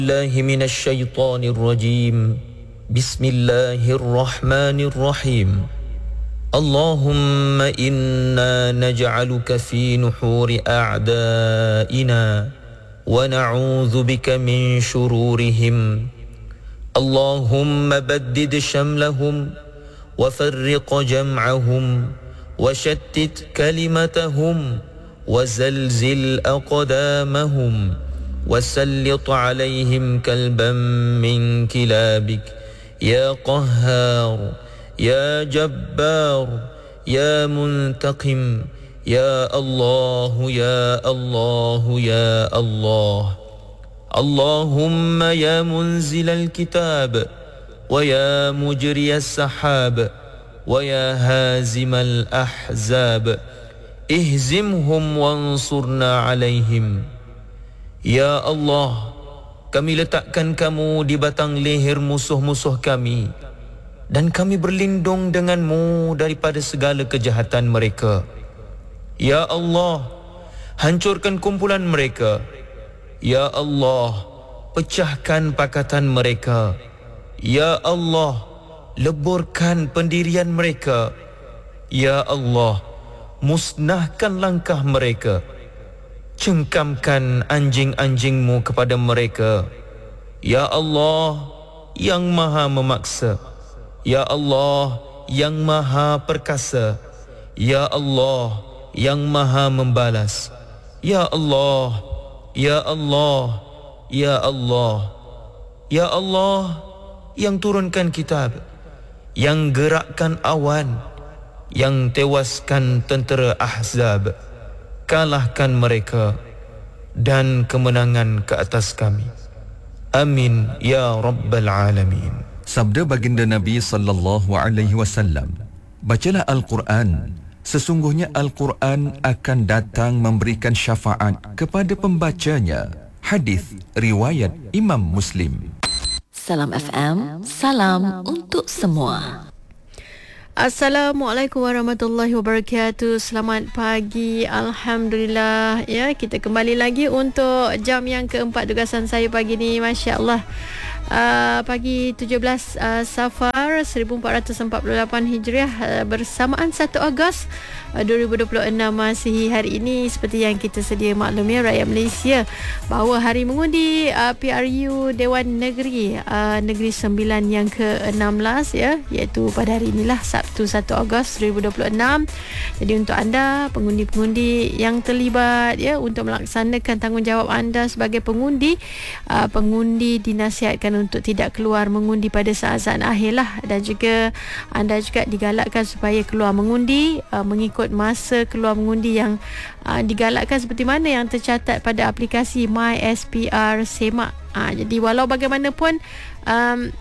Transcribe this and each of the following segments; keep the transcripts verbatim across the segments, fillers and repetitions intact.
الله من الشيطان الرجيم بسم الله الرحمن الرحيم اللهم إنا نجعلك في نحور أعدائنا ونعوذ بك من شرورهم اللهم بدد شملهم وفرق جمعهم وشتت كلمتهم وزلزل أقدامهم وسلط عليهم كلبا من كلابك يا قهار يا جبار يا منتقم يا الله يا الله يا الله اللهم يا منزل الكتاب ويا مجري السحاب ويا هازم الأحزاب اهزمهم وانصرنا عليهم. Ya Allah, kami letakkan kamu di batang leher musuh-musuh kami dan kami berlindung denganmu daripada segala kejahatan mereka. Ya Allah, hancurkan kumpulan mereka. Ya Allah, pecahkan pakatan mereka. Ya Allah, leburkan pendirian mereka. Ya Allah, musnahkan langkah mereka. Cengkamkan anjing-anjingmu kepada mereka. Ya Allah, yang maha memaksa. Ya Allah, yang maha perkasa. Ya Allah, yang maha membalas. Ya Allah, Ya Allah, Ya Allah, Ya Allah, yang turunkan kitab, yang gerakkan awan, yang tewaskan tentera Ahzab. Kalahkan mereka dan kemenangan ke atas kami. Amin ya rabbal alamin. Sabda baginda Nabi sallallahu alaihi wasallam, bacalah Al-Quran, sesungguhnya Al-Quran akan datang memberikan syafaat kepada pembacanya. Hadis riwayat Imam Muslim. Salam F M, salam untuk semua. Assalamualaikum warahmatullahi wabarakatuh. Selamat pagi. Alhamdulillah, ya, kita kembali lagi untuk jam yang keempat tugasan saya pagi ni. Masya-Allah. Uh, pagi tujuh belas uh, Safar seribu empat ratus empat puluh lapan Hijriah, uh, bersamaan satu Ogos uh, dua ribu dua puluh enam Masihi. Hari ini seperti yang kita sedia maklum, ya, rakyat Malaysia, bahawa hari mengundi uh, P R U Dewan Negeri uh, Negeri Sembilan yang ke enam belas, ya, iaitu pada hari inilah Sabtu satu Ogos dua ribu dua puluh enam. Jadi untuk anda pengundi-pengundi yang terlibat, ya, untuk melaksanakan tanggungjawab anda sebagai pengundi, uh, pengundi dinasihatkan untuk tidak keluar mengundi pada saat-saat akhir lah, dan juga anda juga digalakkan supaya keluar mengundi uh, mengikut masa keluar mengundi yang uh, digalakkan seperti mana yang tercatat pada aplikasi My S P R Semak. Uh, jadi walau bagaimanapun um,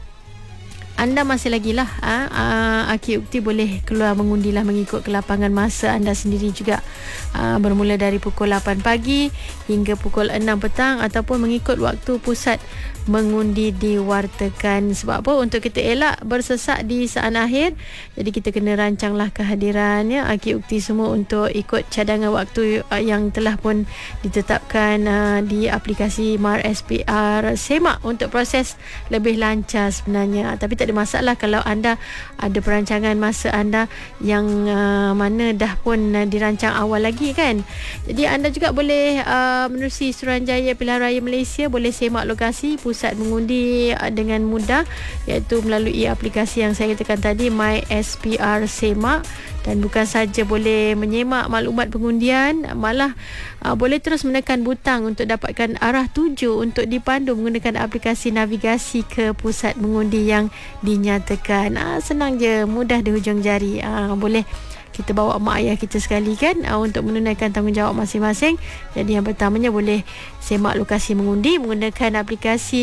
anda masih lagi lah ha, uh, Aki Ukti boleh keluar mengundilah mengikut kelapangan masa anda sendiri juga, uh, bermula dari pukul lapan pagi hingga pukul enam petang, ataupun mengikut waktu pusat mengundi diwartakan. Sebab apa? Untuk kita elak bersesak di saat akhir, jadi kita kena rancanglah kehadirannya Aki Ukti semua untuk ikut cadangan waktu uh, yang telah pun ditetapkan uh, di aplikasi My S P R Semak untuk proses lebih lancar sebenarnya. Tapi tak ada masalah kalau anda ada perancangan masa anda yang uh, mana dah pun uh, dirancang awal lagi, kan. Jadi anda juga boleh uh, menerusi Suruhanjaya Pilihan Raya Malaysia, boleh semak lokasi pusat mengundi uh, dengan mudah, iaitu melalui aplikasi yang saya katakan tadi, My S P R Semak. Dan bukan saja boleh menyemak maklumat pengundian, malah uh, boleh terus menekan butang untuk dapatkan arah tuju untuk dipandu menggunakan aplikasi navigasi ke pusat mengundi yang dinyatakan. Uh, senang je, mudah di hujung jari. Uh, boleh kita bawa mak ayah kita sekali, kan, uh, untuk menunaikan tanggungjawab masing-masing. Jadi yang pertamanya boleh semak lokasi mengundi menggunakan aplikasi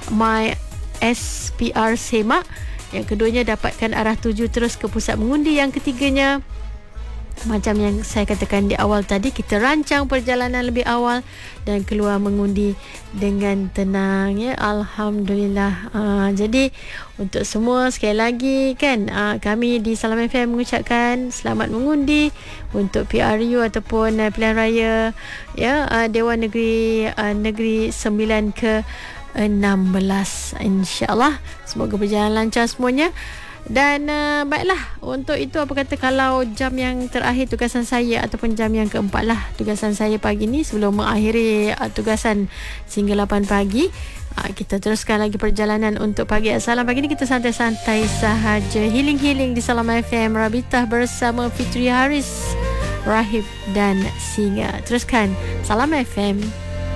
My S P R Semak. Yang keduanya, dapatkan arah tuju terus ke pusat mengundi. Yang ketiganya, macam yang saya katakan di awal tadi, kita rancang perjalanan lebih awal dan keluar mengundi dengan tenang, ya. Alhamdulillah. Uh, jadi untuk semua, sekali lagi, kan, uh, kami di Salam F M mengucapkan selamat mengundi untuk P R U ataupun uh, pilihan raya, ya, uh, Dewan Negeri uh, Negeri Sembilan ke enam belas. InsyaAllah semoga berjalan lancar semuanya. Dan uh, baiklah, untuk itu apa kata kalau jam yang terakhir tugasan saya ataupun jam yang keempat lah tugasan saya pagi ni sebelum mengakhiri uh, tugasan sehingga lapan pagi, uh, kita teruskan lagi perjalanan untuk pagi Salam pagi ni. Kita santai-santai sahaja, healing-healing di Salam F M Rabitah bersama Fitri Haris, Rahib dan Singa. Teruskan Salam F M.